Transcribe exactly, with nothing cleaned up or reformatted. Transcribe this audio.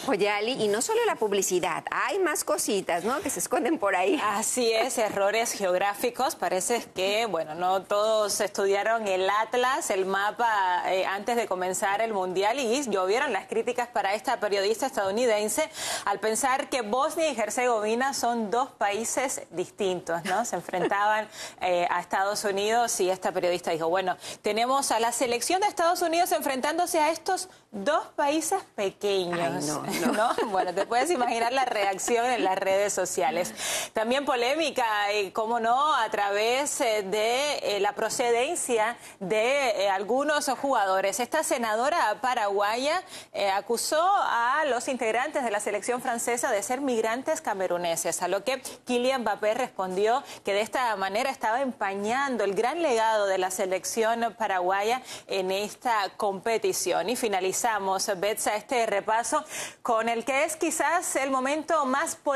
Oye, Ali, y no solo la publicidad, hay más cositas, ¿no?, que se esconden por ahí. Así es, errores geográficos. Parece que, bueno, no todos estudiaron el Atlas, el mapa, eh, antes de comenzar el Mundial, y llovieron las críticas para esta periodista estadounidense al pensar que Bosnia y Herzegovina son dos países distintos, ¿no? Se enfrentaban eh, a Estados Unidos, y esta periodista dijo, bueno, tenemos a la selección de Estados Unidos enfrentándose a estos dos países pequeños. Ay, no, no. ¿No? Bueno, te puedes imaginar la reacción en las redes sociales. También polémica, y cómo no, a través eh, de eh, la procedencia de eh, algunos jugadores. Esta senadora paraguaya eh, acusó a los integrantes de la selección francesa de ser migrantes cameruneses, a lo que Kylian Mbappé respondió que de esta manera estaba empañando el gran legado de la selección paraguaya en esta competición. Y finalizamos, Betsa, este repaso con el que es quizás el momento más político